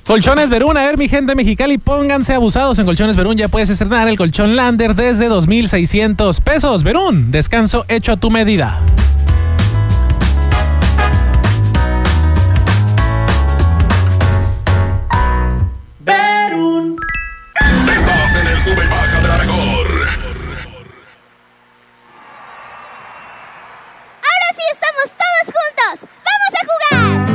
Colchones Verún, a ver mi gente Mexicali, pónganse abusados. En Colchones Verún ya puedes estrenar el colchón Lander desde 2,600 pesos. Verún, descanso hecho a tu medida. Verún. Estás en el sube y baja de la mejor. Ahora sí estamos todos juntos. ¡Vamos a jugar!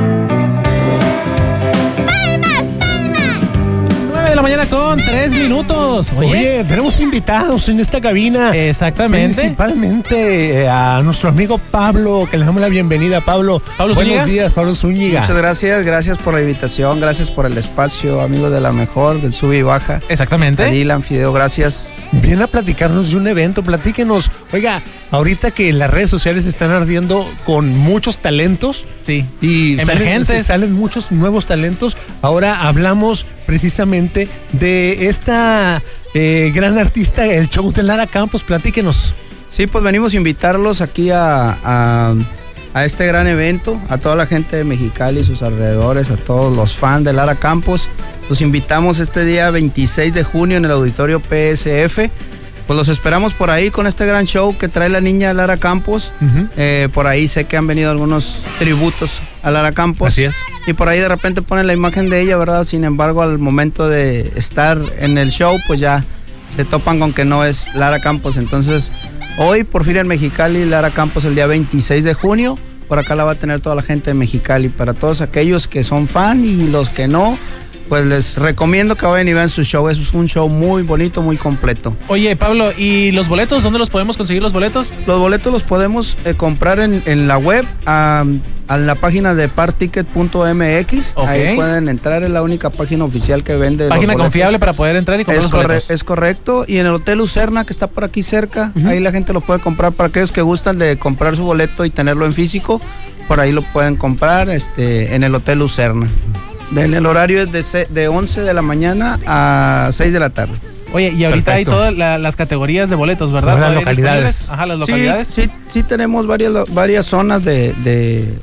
De la mañana con 3 minutos. Oye, tenemos invitados en esta cabina. Exactamente. Principalmente a nuestro amigo Pablo, que le damos la bienvenida. Pablo Buenos Zúñiga. Días, Pablo Zúñiga. Muchas gracias por la invitación, gracias por el espacio, amigos de la mejor, del sube y baja. Exactamente. Dylan, Fideo, gracias. Viene a platicarnos de un evento, platíquenos. Oiga, ahorita que las redes sociales están ardiendo con muchos talentos. Sí. Y emergentes. salen muchos nuevos talentos. Ahora hablamos precisamente de esta gran artista, el show de Lara Campos. Platíquenos. Sí, pues venimos a invitarlos aquí a este gran evento, a toda la gente de Mexicali y sus alrededores, a todos los fans de Lara Campos. Los invitamos este día 26 de junio en el auditorio PSF. Pues los esperamos por ahí con este gran show que trae la niña Lara Campos. Por ahí sé que han venido algunos tributos a Lara Campos. Así es. Y por ahí de repente ponen la imagen de ella, ¿verdad? Sin embargo, al momento de estar en el show, pues ya se topan con que no es Lara Campos. Entonces, hoy por fin en Mexicali, Lara Campos el día 26 de junio. Por acá la va a tener toda la gente de Mexicali. Para todos aquellos que son fan y los que no, pues les recomiendo que vayan y vean su show. Es un show muy bonito, muy completo. Oye, Pablo, ¿y los boletos? ¿Dónde los podemos conseguir los boletos? Los boletos los podemos comprar en la web, a la página de particket.mx. Okay. Ahí pueden entrar, es la única página oficial que vende. Página confiable para poder entrar y comprar los boletos. Es correcto. Y en el Hotel Lucerna, que está por aquí cerca, ahí la gente lo puede comprar. Para aquellos que gustan de comprar su boleto y tenerlo en físico, por ahí lo pueden comprar en el Hotel Lucerna. En el horario es de 11 de la mañana a 6 de la tarde. Oye, y ahorita Perfecto. hay todas las categorías de boletos, ¿verdad? Las localidades. Ajá, las localidades. Sí, tenemos varias zonas de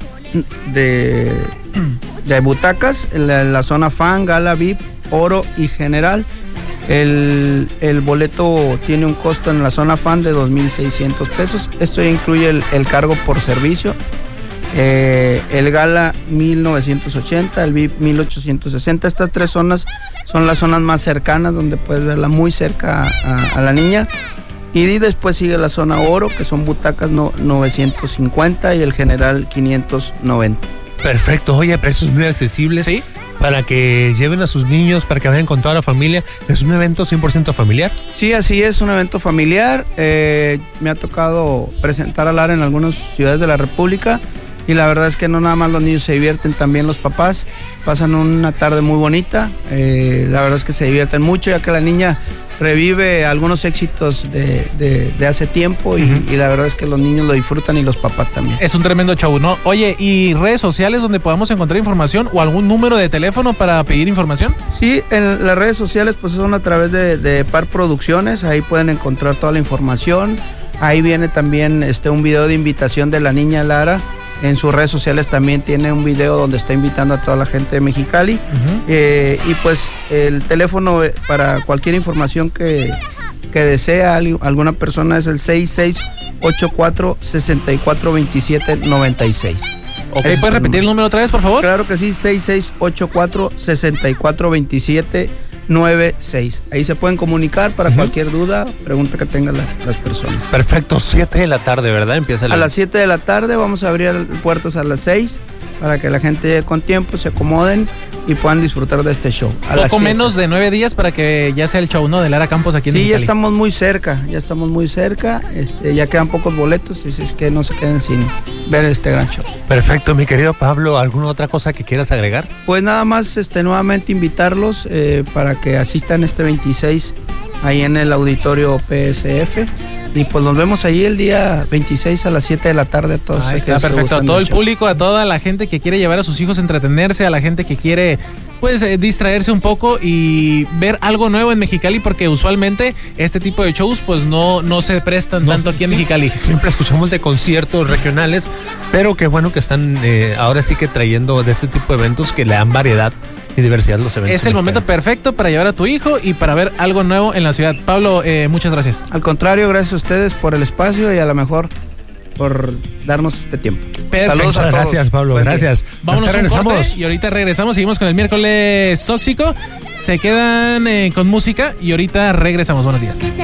butacas. En la zona fan, gala, VIP, oro y general. El boleto tiene un costo en la zona fan de 2,600 pesos. Esto ya incluye el cargo por servicio. El gala 1,980, el VIP 1,860. Estas tres zonas son las zonas más cercanas, donde puedes verla muy cerca a la niña. Y después sigue la zona oro, que son butacas 950, y el general 590. Perfecto, oye, precios muy accesibles. Sí. Para que lleven a sus niños, para que vayan con toda la familia. Es un evento 100% familiar. Sí, así es, un evento familiar. Me ha tocado presentar a Lara en algunas ciudades de la República. Y la verdad es que no nada más los niños se divierten, también los papás pasan una tarde muy bonita. La verdad es que se divierten mucho, ya que la niña revive algunos éxitos de hace tiempo y la verdad es que los niños lo disfrutan y los papás también. Es un tremendo show, ¿no? Oye, ¿y redes sociales donde podamos encontrar información o algún número de teléfono para pedir información? Sí, en las redes sociales pues son a través de Par Producciones, ahí pueden encontrar toda la información. Ahí viene también un video de invitación de la niña Lara. En sus redes sociales también tiene un video donde está invitando a toda la gente de Mexicali. Y pues el teléfono para cualquier información que desea alguna persona es el 6684-642796. Ok, ¿puedes repetir el número otra vez, por favor? Claro que sí, 6684-642796. Ahí se pueden comunicar para cualquier duda, pregunta que tengan las personas. Perfecto, 7 de la tarde, ¿verdad? Empieza a las 7 de la tarde, vamos a abrir puertas a las 6 para que la gente llegue con tiempo, se acomoden y puedan disfrutar de este show. Poco menos de 9 días para que ya sea el show, ¿no? De Lara Campos aquí en Mexicali. Sí, ya estamos muy cerca, ya quedan pocos boletos, y es que no se queden sin ver este gran show. Perfecto, mi querido Pablo, ¿alguna otra cosa que quieras agregar? Pues nada más, nuevamente invitarlos para que asistan este 26 ahí en el auditorio PSF. Y pues nos vemos ahí el día 26 a las 7 de la tarde a todos. Ahí está, perfecto. A todo el público, a toda la gente que quiere llevar a sus hijos a entretenerse, a la gente que quiere pues distraerse un poco y ver algo nuevo en Mexicali, porque usualmente este tipo de shows pues no se prestan tanto aquí en Mexicali. Siempre escuchamos de conciertos regionales, pero qué bueno que están ahora sí que trayendo de este tipo de eventos que le dan variedad y diversidad los eventos. Es el momento perfecto para llevar a tu hijo y para ver algo nuevo en la ciudad. Pablo, muchas gracias. Al contrario, gracias a ustedes por el espacio y a lo mejor por darnos este tiempo. Perfecto. Saludos a todos. Gracias, Pablo, Buen día. gracias. Vámonos a un regresamos. corte y ahorita regresamos. Seguimos con el miércoles tóxico. Se quedan con música y ahorita regresamos. Buenos días.